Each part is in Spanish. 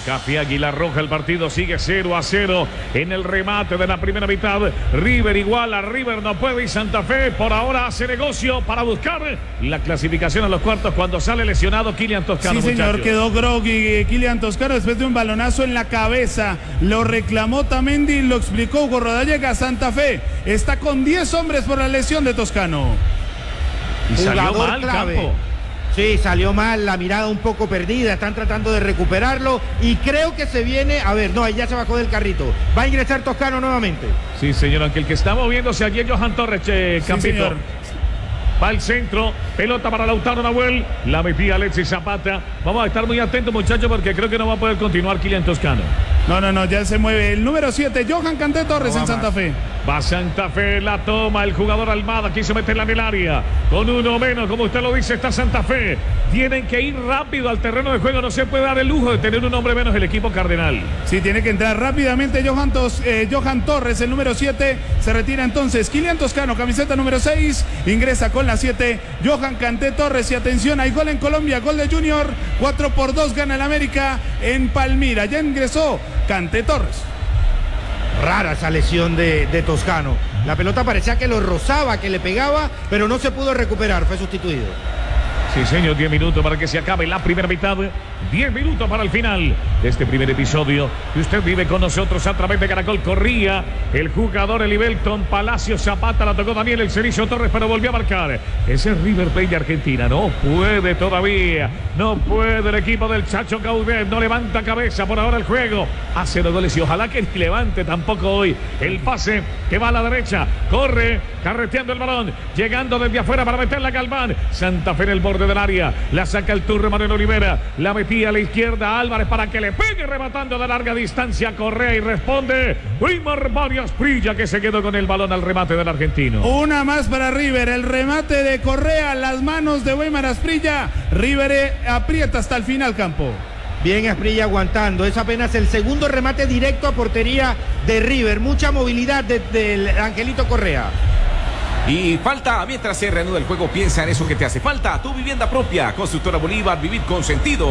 Café Águila Roja. El partido sigue 0-0 en el remate de la primera mitad. River iguala, River no puede y Santa Fe por ahora hace negocio para buscar la clasificación a los cuartos cuando sale lesionado Kylian Toscano. Sí, señor, muchachos. quedó groggy Kylian Toscano después de un balonazo en la cabeza. Lo reclamó Tamendi, lo explicó Hugo Rodallega. Santa Fe está con 10 hombres por la lesión de Toscano. Y salió Jugador mal, clave. Campo. Sí, salió mal, la mirada un poco perdida, están tratando de recuperarlo y creo que se viene, a ver, no, ahí ya se bajó del carrito, va a ingresar Toscano nuevamente. Sí, señor, aunque el que está moviéndose allí es Johan Torres, Campito. Señor. Va al centro, pelota para Lautaro Nahuel, la metía Alexis Zapata. Vamos a estar muy atentos, muchachos, porque creo que no va a poder continuar Kylian Toscano. No, ya se mueve. El número 7, Johan Kanté Torres en Santa Fe. Va Santa Fe, la toma el jugador Almada, quiso meterla en el área. Con uno menos, como usted lo dice, está Santa Fe. Tienen que ir rápido al terreno de juego, no se puede dar el lujo de tener un hombre menos el equipo cardenal. Sí, tiene que entrar rápidamente Johan Torres, el número 7. Se retira entonces Kylian Toscano, camiseta número 6. Ingresa con la 7, Johan Kanté Torres. Y atención, hay gol en Colombia, gol de Junior. 4-2 gana el América en Palmira. Ya ingresó Kanté Torres. Rara esa lesión de Toscano. La pelota parecía que lo rozaba, que le pegaba, pero no se pudo recuperar, fue sustituido. Sí, señor, 10 minutos para que se acabe la primera mitad. 10 minutos para el final de este primer episodio que usted vive con nosotros a través de Caracol. Corría el jugador Elibelton Palacio Zapata, la tocó Daniel El Cerizo Torres, pero volvió a marcar. Ese es River Plate de Argentina. No puede todavía. No puede el equipo del Chacho Caudet. No levanta cabeza por ahora el juego. Hace 2 goles y ojalá que ni levante tampoco hoy. El pase que va a la derecha. Corre, carreteando el balón. Llegando desde afuera para meterla a Galván. Santa Fe en el borde del área. La saca el turno Manuel Olivera. La metía a la izquierda Álvarez para que le pegue rematando de larga distancia Correa y responde Wilmar Varias Prilla, que se quedó con el balón al remate del argentino. Una más para River, el remate de Correa, las manos de Weimar Asprilla. River aprieta hasta el final, Campo. Bien Asprilla aguantando, es apenas el segundo remate directo a portería de River, mucha movilidad del Angelito Correa. Y falta, mientras se reanuda el juego, piensa en eso que te hace falta. Tu vivienda propia, Constructora Bolívar, vivir con sentido.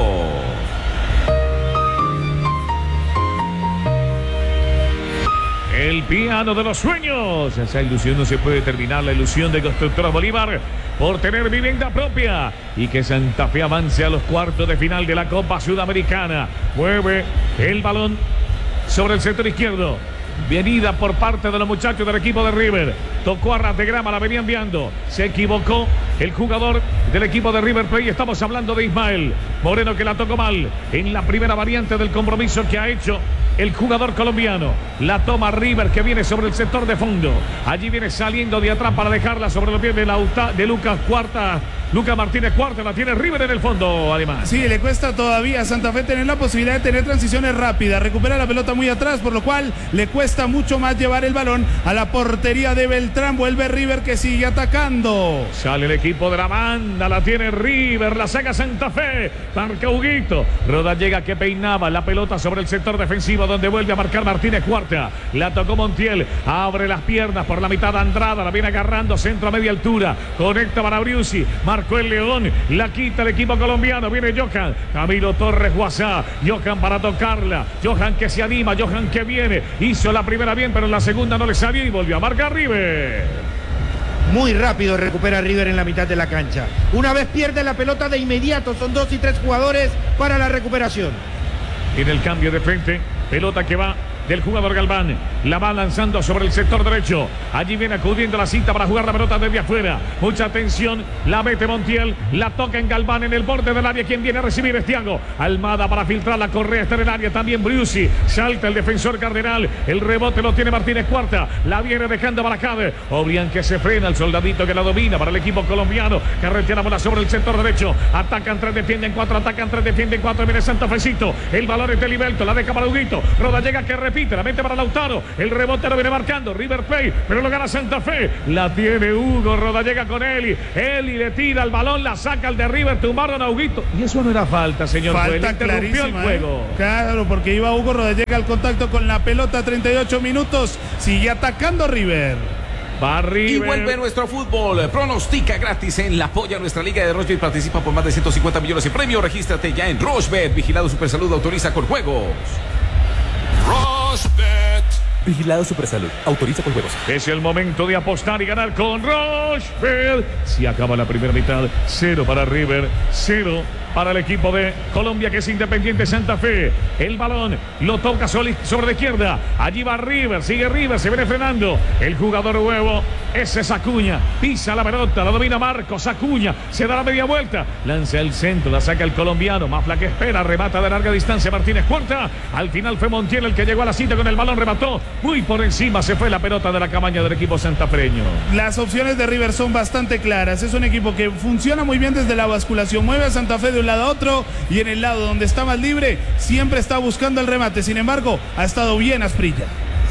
El piano de los sueños. Esa ilusión no se puede terminar, la ilusión de Constructora Bolívar por tener vivienda propia y que Santa Fe avance a los cuartos de final de la Copa Sudamericana. Mueve el balón sobre el sector izquierdo. Venida por parte de los muchachos del equipo de River. Tocó a ras de grama, la venía enviando. Se equivocó el jugador del equipo de River Plate. Estamos hablando de Ismael Moreno, que la tocó mal en la primera variante del compromiso que ha hecho el jugador colombiano. La toma River, que viene sobre el sector de fondo. Allí viene saliendo de atrás para dejarla sobre los pies de Lucas Cuarta. Lucas Martínez Cuarta, la tiene River en el fondo, además. Sí, le cuesta todavía a Santa Fe tener la posibilidad de tener transiciones rápidas. Recupera la pelota muy atrás, por lo cual le cuesta mucho más llevar el balón a la portería de Beltrán. Vuelve River, que sigue atacando. Sale el equipo de la banda, la tiene River, la saca Santa Fe. Marca Huguito. Rodallega, que peinaba la pelota sobre el sector defensivo, donde vuelve a marcar Martínez Cuarta. La tocó Montiel, abre las piernas por la mitad. Andrada la viene agarrando, centro a media altura. Conecta para Briusi. Marcó el León, la quita el equipo colombiano. Viene Johan, Camilo Torres Guasá. Johan para tocarla. Johan que se anima, Johan que viene. Hizo la primera bien, pero en la segunda no le salió y volvió a marcar River. Muy rápido recupera River en la mitad de la cancha. Una vez pierde la pelota, de inmediato son 2 y 3 jugadores para la recuperación. En el cambio de frente, pelota que va del jugador Galván, la va lanzando sobre el sector derecho. Allí viene acudiendo la cinta para jugar la pelota desde afuera. Mucha atención, la mete Montiel, la toca en Galván en el borde del área. Quien viene a recibir es Thiago Almada para filtrar, la Correa está en el área. También Briusi, salta el defensor Cardenal. El rebote lo tiene Martínez Cuarta, la viene dejando Baracade. Obrián, que se frena, el soldadito que la domina para el equipo colombiano. Carretea bola sobre el sector derecho. Atacan 3, defienden 4, atacan 3, defienden 4. Viene Santa Fecito, el balón es de Libelto, la deja para Huguito. Rodallega, que repite, la mete para Lautaro. El rebote lo viene marcando River Plate, pero lo gana Santa Fe. La tiene Hugo Rodallega con Eli. Eli le tira el balón, la saca el de River, tumbaron a Huguito. Y eso no era falta, señor. Falta interrumpió el juego. Claro, porque iba Hugo Rodallega al contacto con la pelota. 38 minutos. Sigue atacando River. Va River. Y vuelve nuestro fútbol. Pronostica gratis en la polla nuestra liga de Rochebet. Participa por más de 150 millones en premio. Regístrate ya en Rochebet. Vigilado Supersalud. Autoriza con juegos. Rochebet. Vigilado Supersalud. Autoriza con juegos. Es el momento de apostar y ganar con Rochebet. Si acaba la primera mitad, 0 para River, 0 para el equipo de Colombia, que es Independiente Santa Fe. El balón lo toca sobre la izquierda. Allí va River, sigue River, se viene frenando. El jugador nuevo, ese es Acuña. Pisa la pelota, la domina Marcos Acuña. Se da la media vuelta, lanza el centro, la saca el colombiano. Mafla que espera, remata de larga distancia Martínez Cuarta. Al final fue Montiel el que llegó a la cita con el balón, remató. Muy por encima se fue la pelota de la cabaña del equipo santafreño. Las opciones de River son bastante claras. Es un equipo que funciona muy bien desde la basculación. Mueve a Santa Fe de un lado a otro y en el lado donde está más libre siempre está buscando el remate. Sin embargo, ha estado bien Asprilla.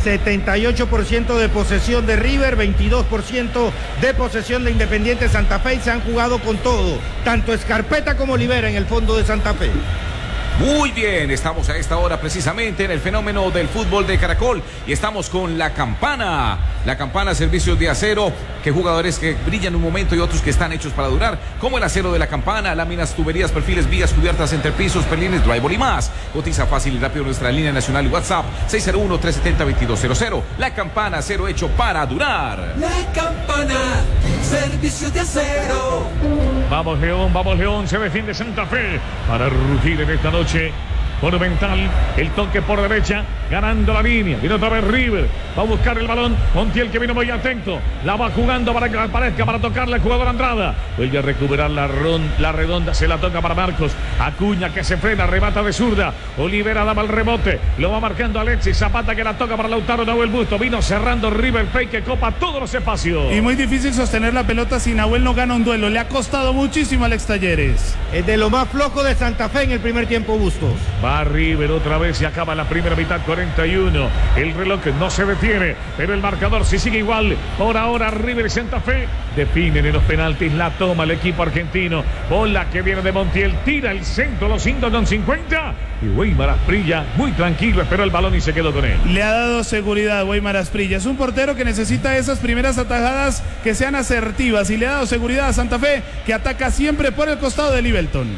78% de posesión de River, 22% de posesión de Independiente Santa Fe, y se han jugado con todo, tanto Escarpeta como Olivera en el fondo de Santa Fe. Muy bien, estamos a esta hora precisamente en el fenómeno del fútbol de Caracol y estamos con la campana servicios de acero, que jugadores que brillan un momento y otros que están hechos para durar, como el acero de la campana, láminas, tuberías, perfiles, vías, cubiertas, entrepisos, perlines, drywall y más. Cotiza fácil y rápido nuestra línea nacional y WhatsApp 601-370-2200. La campana, acero hecho para durar. La campana, servicios de acero. Vamos León, se defiende Santa Fe para rugir en esta noche monumental. El toque por derecha, ganando la línea. Viene otra vez River, va a buscar el balón. Montiel, que vino muy atento, la va jugando para que aparezca, para tocarle el jugador Andrada. Vuelve a recuperar la redonda, se la toca para Marcos Acuña, que se frena, remata de zurda. Olivera daba el rebote, lo va marcando Alexis Zapata, que la toca para Lautaro Nahuel Busto. Vino cerrando River Plate, que copa todos los espacios. Y muy difícil sostener la pelota si Nahuel no gana un duelo. Le ha costado muchísimo a Alex Talleres. Es de lo más flojo de Santa Fe en el primer tiempo, Bustos. Va River otra vez y acaba la primera mitad, 41. El reloj no se detiene, pero el marcador sí sigue igual. Por ahora River y Santa Fe definen en los penaltis. La toma el equipo argentino. Bola que viene de Montiel, tira el centro, los indios con 50. Y Weimar Asprilla, muy tranquilo, esperó el balón y se quedó con él. Le ha dado seguridad Weimar Asprilla. Es un portero que necesita esas primeras atajadas que sean asertivas. Y le ha dado seguridad a Santa Fe, que ataca siempre por el costado de Libelton.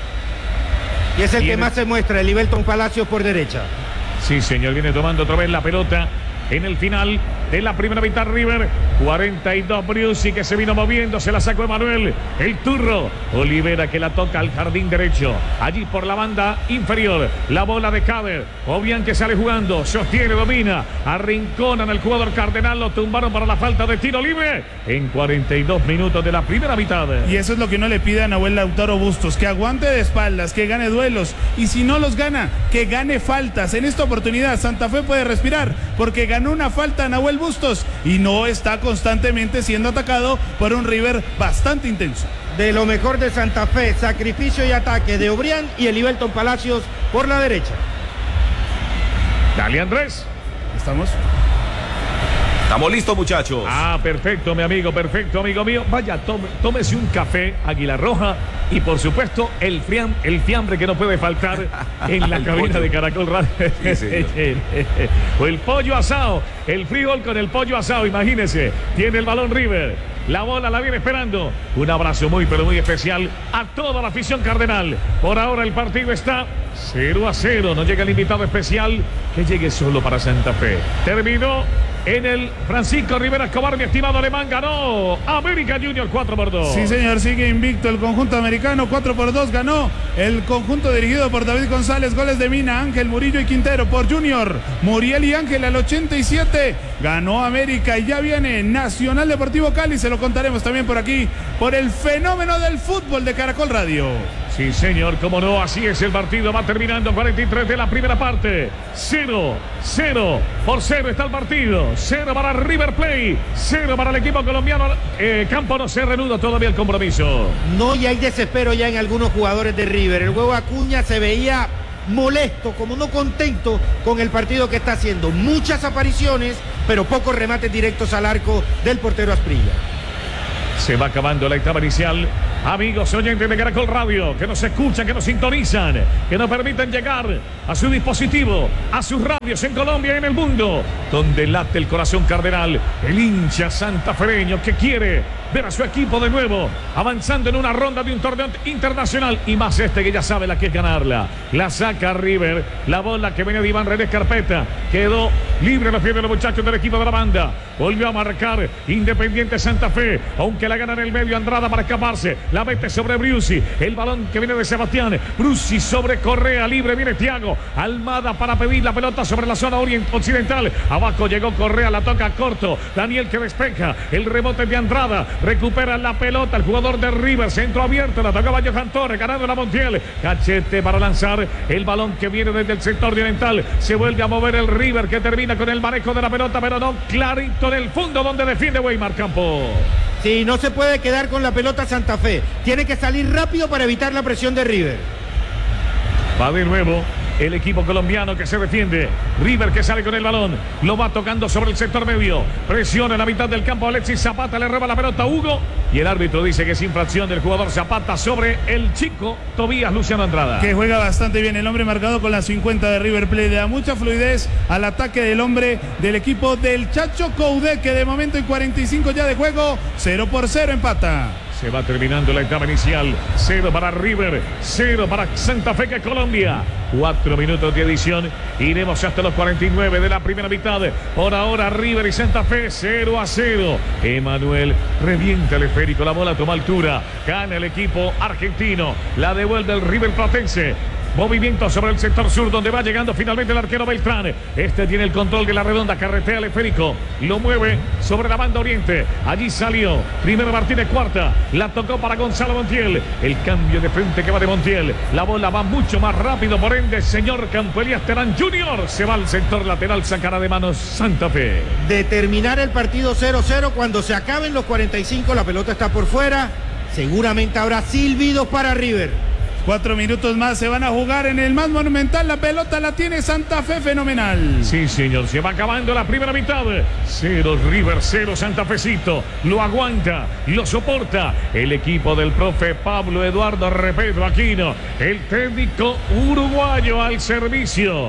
Y es el que más se muestra, el Libelton Palacios por derecha. Sí, señor, viene tomando otra vez la pelota en el final de la primera mitad. River, 42 Briusi, que se vino moviendo, se la sacó Emanuel, el turro. Olivera, que la toca al jardín derecho, allí por la banda inferior. La bola de Cader, Obian, que sale jugando, sostiene, domina, arrinconan al jugador Cardenal, lo tumbaron para la falta de tiro libre en 42 minutos de la primera mitad. Y eso es lo que uno le pide a Nahuel Lautaro Bustos, que aguante de espaldas, que gane duelos, y si no los gana, que gane faltas. En esta oportunidad Santa Fe puede respirar, porque ganó una falta a Nahuel Bustos y no está constantemente siendo atacado por un River bastante intenso. De lo mejor de Santa Fe, sacrificio y ataque de Obrián y el Libelton Palacios por la derecha. Dale, Andrés. ¿Estamos? Estamos listos, muchachos. Perfecto, mi amigo, perfecto, amigo mío. Vaya, tómese un café Águila Roja y por supuesto el fiambre que no puede faltar en la cabina de Caracol Radio. Sí, o el pollo asado, el frijol con el pollo asado, imagínese. Tiene el balón River, la bola la viene esperando. Un abrazo muy pero muy especial a toda la afición cardenal. Por ahora el partido está 0-0. No llega el invitado especial, que llegue solo para Santa Fe. Terminó en el Francisco Rivera Escobar, mi estimado alemán. Ganó América Junior 4-2. Sí, señor, sigue invicto el conjunto americano. 4-2 ganó el conjunto dirigido por David González. Goles de Mina, Ángel, Murillo y Quintero. Por Junior, Muriel y Ángel al 87. Ganó América y ya viene Nacional Deportivo Cali. Se lo contaremos también por aquí, por el fenómeno del fútbol de Caracol Radio. Sí, señor, cómo no, así es el partido. Va terminando 43 de la primera parte. 0-0 está el partido. 0 para River Plate, 0 para el equipo colombiano. Campo no se reanuda todavía el compromiso. No, y hay desespero ya en algunos jugadores de River. El huevo Acuña se veía molesto, como no contento con el partido que está haciendo. Muchas apariciones, pero pocos remates directos al arco del portero Asprilla. Se va acabando la etapa inicial Amigos oyentes de Caracol Radio, que nos escuchan, que nos sintonizan, que nos permiten llegar a su dispositivo, a sus radios en Colombia y en el mundo, donde late el corazón cardenal, el hincha santafereño que quiere ver a su equipo de nuevo avanzando en una ronda de un torneo internacional, y más que ya sabe la que es ganarla. La saca River, la bola que venía de Iván René Carpeta, quedó libre a los pies de los muchachos del equipo de la banda. Volvió a marcar Independiente Santa Fe, aunque la gana en el medio Andrada para escaparse. La mete sobre Briusi, el balón que viene de Sebastián. Briusi sobre Correa, libre viene Thiago. Almada para pedir la pelota sobre la zona occidental. Abajo llegó Correa, la toca corto. Daniel que despeja, el rebote de Andrada. Recupera la pelota el jugador de River, centro abierto, la tocaba Johan Torres, ganando la Montiel. Cachete para lanzar el balón que viene desde el sector oriental. Se vuelve a mover el River, que termina con el manejo de la pelota, pero no clarito en el fondo donde defiende Weimar Campo. Sí, no se puede quedar con la pelota Santa Fe. Tiene que salir rápido para evitar la presión de River. Va de nuevo el equipo colombiano que se defiende. River que sale con el balón. Lo va tocando sobre el sector medio. Presiona en la mitad del campo. Alexis Zapata le roba la pelota a Hugo. Y el árbitro dice que es infracción del jugador Zapata sobre el chico Tobías Luciano Andrada. Que juega bastante bien el hombre marcado con la 50 de River Plate. Le da mucha fluidez al ataque del hombre del equipo del Chacho Coudet, que de momento en 45 ya de juego, 0-0 empata. Se va terminando la etapa inicial. 0 para River, 0 para Santa Fe que Colombia. 4 minutos de edición. Iremos hasta los 49 de la primera mitad. Por ahora River y Santa Fe 0-0. Emanuel revienta el esférico. La bola toma altura. Gana el equipo argentino. La devuelve el River Platense. Movimiento sobre el sector sur donde va llegando finalmente el arquero Beltrán. Este tiene el control de la redonda, carretea el esférico, lo mueve sobre la banda oriente. Allí salió primero Martínez Cuarta, la tocó para Gonzalo Montiel. El cambio de frente que va de Montiel. La bola va mucho más rápido, por ende, señor Campo Elías Terán Jr. se va al sector lateral, sacará de manos Santa Fe. De terminar el partido 0-0, cuando se acaben los 45, la pelota está por fuera. Seguramente habrá silbidos para River. 4 minutos más se van a jugar en el más monumental. La pelota la tiene Santa Fe, fenomenal. Sí, señor, se va acabando la primera mitad. 0 River, 0 Santa Fecito. Lo aguanta, lo soporta el equipo del profe Pablo Eduardo Repetto Aquino, el técnico uruguayo al servicio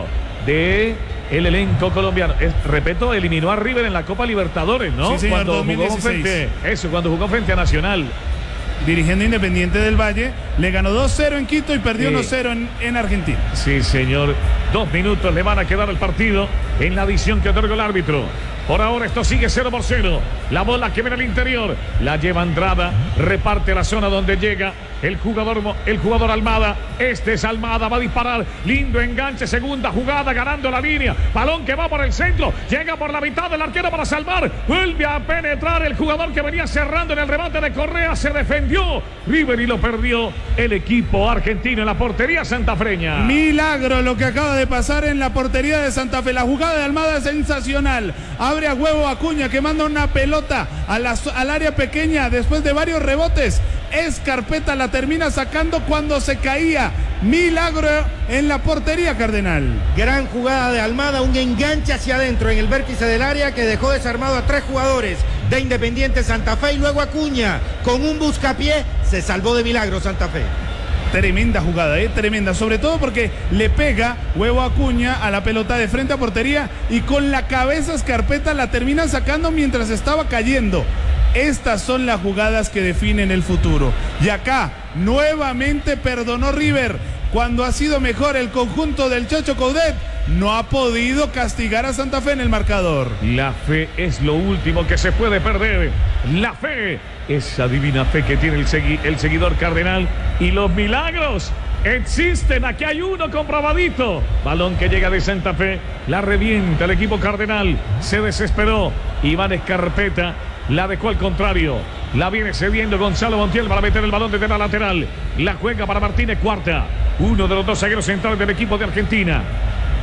de el elenco colombiano. Repetto eliminó a River en la Copa Libertadores, ¿no? Sí, señor, cuando 2016. cuando jugó frente a Nacional. Dirigiendo Independiente del Valle, le ganó 2-0 en Quito y perdió 1-0 en Argentina. Sí, señor. 2 minutos le van a quedar al partido en la adición que otorgó el árbitro. Por ahora esto sigue 0-0. La bola que viene al interior la lleva Andrada, reparte la zona donde llega el jugador Almada. Este es Almada, va a disparar, lindo enganche, segunda jugada, ganando la línea, balón que va por el centro, llega por la mitad del arquero para salvar, vuelve a penetrar el jugador que venía cerrando en el remate de Correa, se defendió River y lo perdió el equipo argentino en la portería santafreña. Milagro lo que acaba de pasar en la portería de Santa Fe. La jugada de Almada es sensacional. Abre a huevo Acuña, que manda una pelota al área pequeña después de varios rebotes. Carpeta la termina sacando cuando se caía. Milagro en la portería, Cardenal. Gran jugada de Almada, un enganche hacia adentro en el vértice del área que dejó desarmado a 3 jugadores de Independiente Santa Fe, y luego Acuña con un buscapié se salvó de milagro Santa Fe. Tremenda jugada, tremenda, sobre todo porque le pega huevo Acuña a la pelota de frente a portería y con la cabeza Carpeta la termina sacando mientras estaba cayendo. Estas son las jugadas que definen el futuro. Y acá, nuevamente perdonó River. Cuando ha sido mejor el conjunto del Chacho Coudet, no ha podido castigar a Santa Fe en el marcador. La fe es lo último que se puede perder. La fe, esa divina fe que tiene el seguidor cardenal. Y los milagros existen, aquí hay uno comprobadito. Balón que llega de Santa Fe, la revienta el equipo cardenal. Se desesperó Iván Escarpeta. La dejó al contrario. La viene cediendo Gonzalo Montiel para meter el balón desde la lateral. La juega para Martínez Cuarta, uno de los 2 zagueros centrales del equipo de Argentina.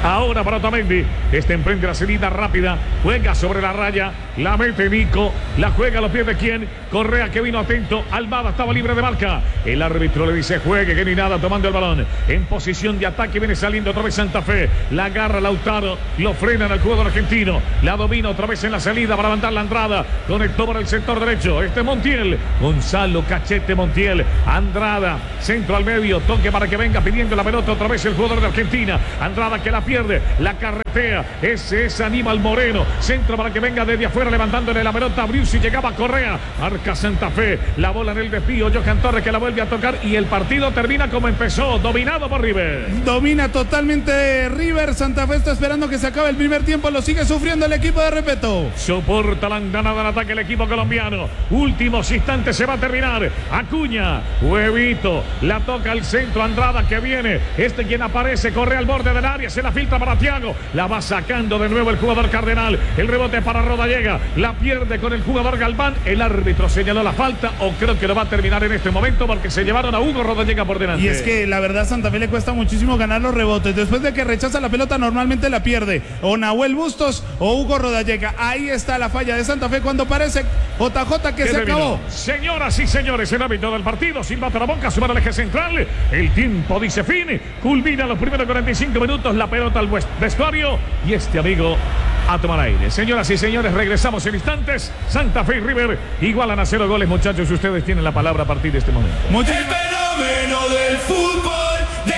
Ahora para Otamendi. Emprende la salida rápida. Juega sobre la raya. La mete Nico. La juega a los pies de quién. Correa que vino atento. Almada estaba libre de marca. El árbitro le dice juegue que ni nada tomando el balón. En posición de ataque viene saliendo otra vez Santa Fe. La agarra Lautaro. Lo frenan al jugador argentino. La domina otra vez en la salida para mandar la entrada. Conectó por el sector derecho. Montiel. Gonzalo Cachete Montiel. Andrada. Centro al medio. Toque para que venga pidiendo la pelota otra vez el jugador de Argentina. Andrada que la pierde. La carretea. Ese es Aníbal Moreno. Centro para que venga desde afuera levantándole la pelota a Briusi. Llegaba Correa. Marca Santa Fe. La bola en el desvío. Johan Torres que la vuelve a tocar. Y el partido termina como empezó. Dominado por River. Domina totalmente River. Santa Fe está esperando que se acabe el primer tiempo. Lo sigue sufriendo el equipo de Repetto. Soporta la andanada del ataque el equipo colombiano. Últimos instantes se va a terminar. Acuña. Huevito. La toca al centro. Andrada que viene. Quien aparece. Corre al borde del área. Se la filtra para Thiago. La va sacando de nuevo el jugador Cardenal. El rebote para Rodallega. La pierde con el jugador Galván. El árbitro señaló la falta. O creo que lo va a terminar en este momento porque se llevaron a Hugo Rodallega por delante. Y es que la verdad Santa Fe le cuesta muchísimo ganar los rebotes. Después de que rechaza la pelota normalmente la pierde. O Nahuel Bustos o Hugo Rodallega. Ahí está la falla de Santa Fe cuando parece JJ que se acabó. Señoras y señores, el árbitro del partido, silbato a la boca, suma al eje central. El tiempo dice fin. Culmina los primeros 45 minutos. La pelota al vestuario. Y este amigo a tomar aire. Señoras y señores, regresamos en instantes. Santa Fe y River igualan a 0 goles, muchachos. Ustedes tienen la palabra a partir de este momento. El fenómeno del fútbol de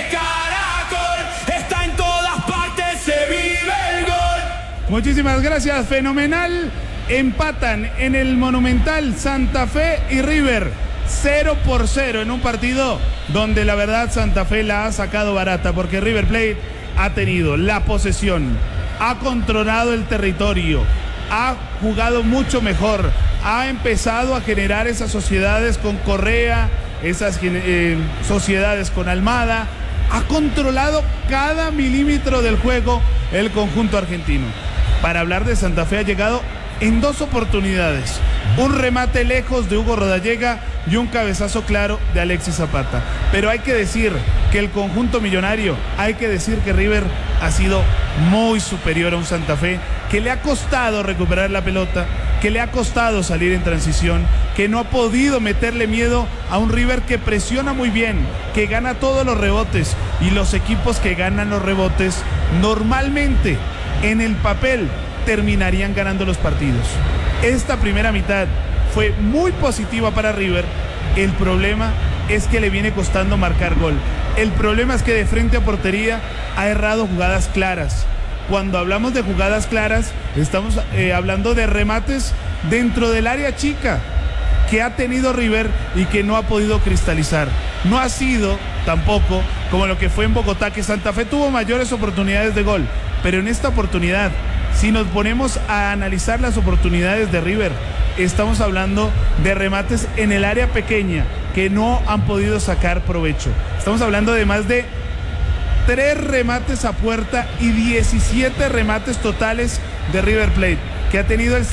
Caracol está en todas partes, se vive el gol. Muchísimas gracias, fenomenal. Empatan en el Monumental Santa Fe y River 0-0 en un partido donde la verdad Santa Fe la ha sacado barata porque River Plate ha tenido la posesión, ha controlado el territorio, ha jugado mucho mejor, ha empezado a generar esas sociedades con Correa, esas sociedades con Almada, ha controlado cada milímetro del juego el conjunto argentino. Para hablar de Santa Fe ha llegado en 2 oportunidades, un remate lejos de Hugo Rodallega y un cabezazo claro de Alexis Zapata. Pero hay que decir que el conjunto millonario, hay que decir que River ha sido muy superior a un Santa Fe que le ha costado recuperar la pelota, que le ha costado salir en transición, que no ha podido meterle miedo a un River que presiona muy bien, que gana todos los rebotes, y los equipos que ganan los rebotes normalmente en el papel terminarían ganando los partidos. Esta primera mitad fue muy positiva para River. El problema es que le viene costando marcar gol. El problema es que de frente a portería ha errado jugadas claras. Cuando hablamos de jugadas claras, estamos hablando de remates dentro del área chica que ha tenido River y que no ha podido cristalizar. No ha sido tampoco como lo que fue en Bogotá, que Santa Fe tuvo mayores oportunidades de gol, pero en esta oportunidad, si nos ponemos a analizar las oportunidades de River, estamos hablando de remates en el área pequeña que no han podido sacar provecho. Estamos hablando de más de 3 remates a puerta y 17 remates totales de River Plate, que ha tenido el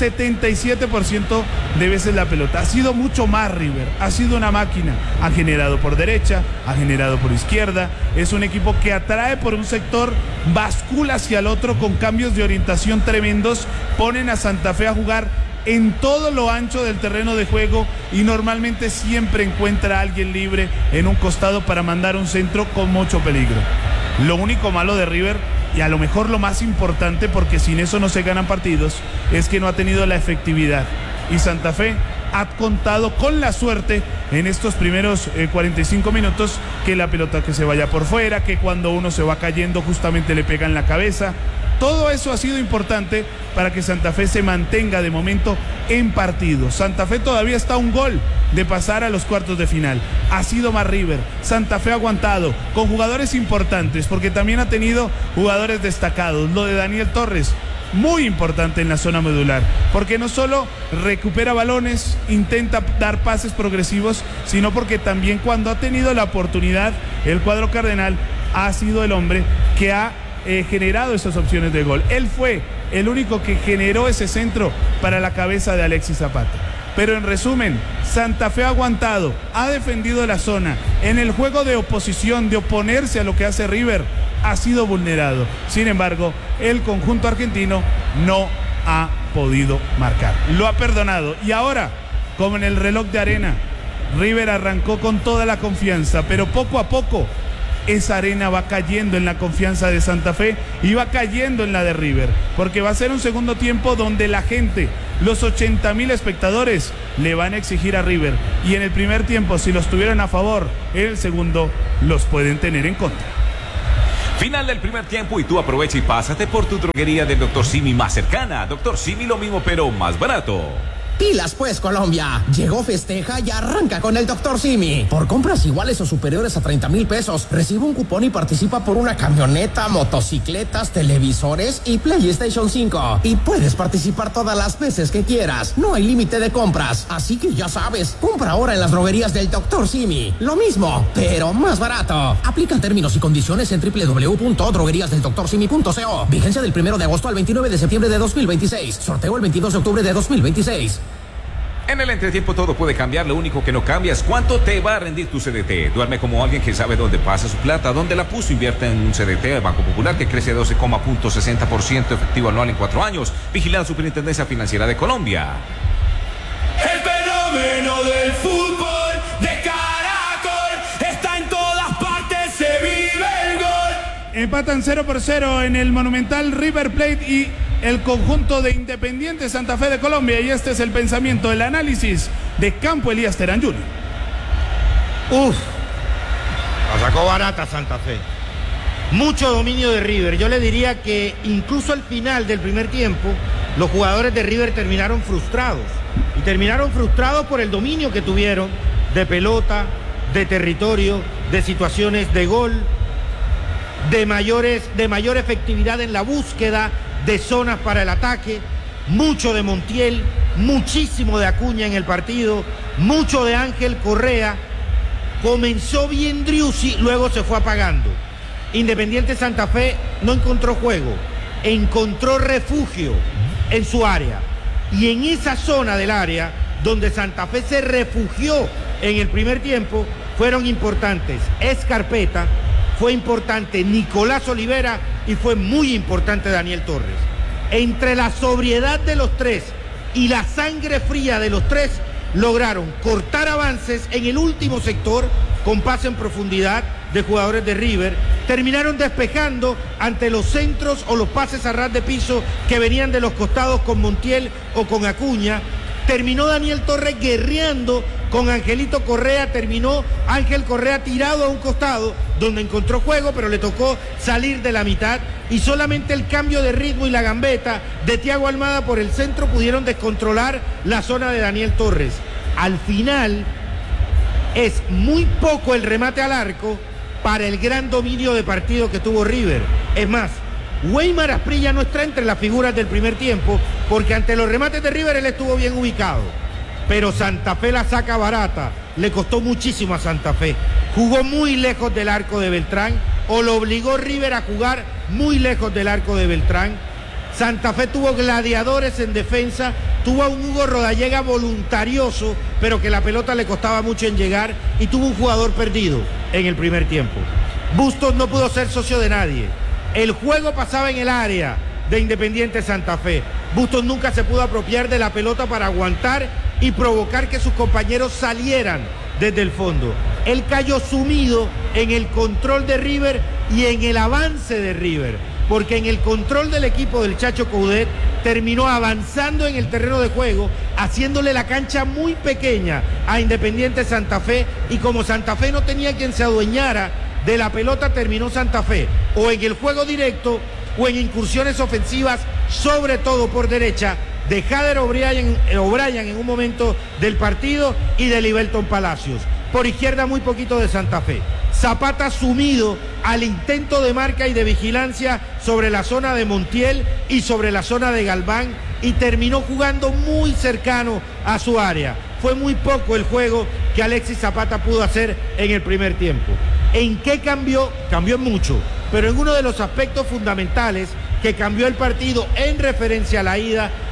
77% de veces la pelota. Ha sido mucho más River, ha sido una máquina. Ha generado por derecha, ha generado por izquierda. Es un equipo que atrae por un sector, bascula hacia el otro con cambios de orientación tremendos. Ponen a Santa Fe a jugar en todo lo ancho del terreno de juego y normalmente siempre encuentra a alguien libre en un costado para mandar un centro con mucho peligro. Lo único malo de River, y a lo mejor lo más importante, porque sin eso no se ganan partidos, es que no ha tenido la efectividad. Y Santa Fe ha contado con la suerte en estos primeros 45 minutos que la pelota que se vaya por fuera, que cuando uno se va cayendo justamente le pega en la cabeza. Todo eso ha sido importante para que Santa Fe se mantenga de momento en partido. Santa Fe todavía está a un gol de pasar a los cuartos de final. Ha sido más River. Santa Fe ha aguantado con jugadores importantes, porque también ha tenido jugadores destacados. Lo de Daniel Torres, muy importante en la zona medular, porque no solo recupera balones, intenta dar pases progresivos, sino porque también cuando ha tenido la oportunidad, el cuadro cardenal ha sido el hombre que ha generado esas opciones de gol. Él fue el único que generó ese centro para la cabeza de Alexis Zapata. Pero en resumen, Santa Fe ha aguantado, ha defendido la zona. En el juego de oposición, de oponerse a lo que hace River, ha sido vulnerado. Sin embargo, el conjunto argentino no ha podido marcar. Lo ha perdonado. Y ahora, como en el reloj de arena, River arrancó con toda la confianza, pero poco a poco esa arena va cayendo en la confianza de Santa Fe y va cayendo en la de River, porque va a ser un segundo tiempo donde la gente, los 80,000 espectadores, le van a exigir a River, y en el primer tiempo, si los tuvieron a favor, en el segundo los pueden tener en contra. Final del primer tiempo y tú aprovecha y pásate por tu droguería del Dr. Simi más cercana. Dr. Simi, lo mismo pero más barato. Pilas pues, Colombia. Llegó, festeja y arranca con el Dr. Simi. Por compras iguales o superiores a 30,000 pesos, recibe un cupón y participa por una camioneta, motocicletas, televisores y PlayStation 5. Y puedes participar todas las veces que quieras. No hay límite de compras. Así que ya sabes, compra ahora en las droguerías del Dr. Simi. Lo mismo, pero más barato. Aplican términos y condiciones en www.drogueríasdeldoctorsimi.co. Vigencia del 1 de agosto al 29 de septiembre de 2026. Sorteo el 22 de octubre de 2026. En el entretiempo todo puede cambiar, lo único que no cambia es cuánto te va a rendir tu CDT. Duerme como alguien que sabe dónde pasa su plata, dónde la puso. Invierte en un CDT de Banco Popular que crece 12,60% efectivo anual en 4 años. Vigilada Superintendencia Financiera de Colombia. El fenómeno del fútbol de Caracol está en todas partes, se vive el gol. Empatan 0-0 en el Monumental River Plate y el conjunto de Independiente Santa Fe de Colombia, y este es el pensamiento, el análisis de Campo Elías Terán Jr. La sacó barata Santa Fe. Mucho dominio de River. Yo le diría que incluso al final del primer tiempo, los jugadores de River terminaron frustrados. Y terminaron frustrados por el dominio que tuvieron de pelota, de territorio, de situaciones de gol, de mayor efectividad en la búsqueda de zonas para el ataque, mucho de Montiel, muchísimo de Acuña en el partido, mucho de Ángel Correa. Comenzó bien Driussi, luego se fue apagando. Independiente Santa Fe no encontró juego, encontró refugio en su área. Y en esa zona del área donde Santa Fe se refugió en el primer tiempo, fueron importantes Escarpeta, fue importante Nicolás Olivera y fue muy importante Daniel Torres. Entre la sobriedad de los tres y la sangre fría de los tres, lograron cortar avances en el último sector con pase en profundidad de jugadores de River. Terminaron despejando ante los centros o los pases a ras de piso que venían de los costados con Montiel o con Acuña. Terminó Daniel Torres guerreando con Angelito Correa, terminó Ángel Correa tirado a un costado donde encontró juego, pero le tocó salir de la mitad, y solamente el cambio de ritmo y la gambeta de Thiago Almada por el centro pudieron descontrolar la zona de Daniel Torres. Al final es muy poco el remate al arco para el gran dominio de partido que tuvo River. Es más, Weimar Asprilla no está entre las figuras del primer tiempo, porque ante los remates de River él estuvo bien ubicado. Pero Santa Fe la saca barata, le costó muchísimo a Santa Fe. Jugó muy lejos del arco de Beltrán, o lo obligó River a jugar muy lejos del arco de Beltrán. Santa Fe tuvo gladiadores en defensa, tuvo a un Hugo Rodallega voluntarioso, pero que la pelota le costaba mucho en llegar, y tuvo un jugador perdido en el primer tiempo. Bustos no pudo ser socio de nadie. El juego pasaba en el área de Independiente Santa Fe. Bustos nunca se pudo apropiar de la pelota para aguantar y provocar que sus compañeros salieran desde el fondo. Él cayó sumido en el control de River y en el avance de River, porque en el control del equipo del Chacho Coudet terminó avanzando en el terreno de juego, haciéndole la cancha muy pequeña a Independiente Santa Fe, y como Santa Fe no tenía quien se adueñara de la pelota, terminó Santa Fe o en el juego directo o en incursiones ofensivas, sobre todo por derecha, de Jader O'Brien en un momento del partido y de Libelton Palacios. Por izquierda muy poquito de Santa Fe. Zapata sumido al intento de marca y de vigilancia sobre la zona de Montiel y sobre la zona de Galván, y terminó jugando muy cercano a su área. Fue muy poco el juego que Alexis Zapata pudo hacer en el primer tiempo. ¿En qué cambió? Cambió mucho, pero en uno de los aspectos fundamentales que cambió el partido en referencia a la ida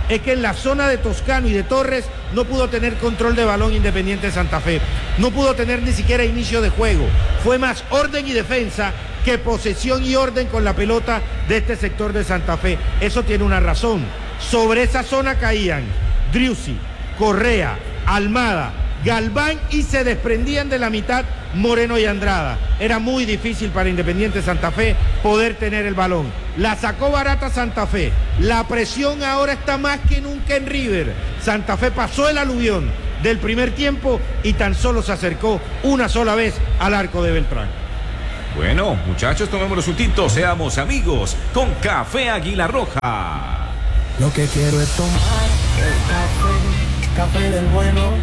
es que en la zona de Toscano y de Torres no pudo tener control de balón Independiente Santa Fe. No pudo tener ni siquiera inicio de juego. Fue más orden y defensa que posesión y orden con la pelota de este sector de Santa Fe. Eso tiene una razón. Sobre esa zona caían Driussi, Correa, Almada, Galván y se desprendían de la mitad Moreno y Andrada. Era muy difícil para Independiente Santa Fe poder tener el balón. La sacó barata Santa Fe. La presión ahora está más que nunca en River. Santa Fe pasó el aluvión del primer tiempo y tan solo se acercó una sola vez al arco de Beltrán. Bueno, muchachos, tomémonos un tinto, seamos amigos con Café Águila Roja. Lo que quiero es tomar el café del bueno.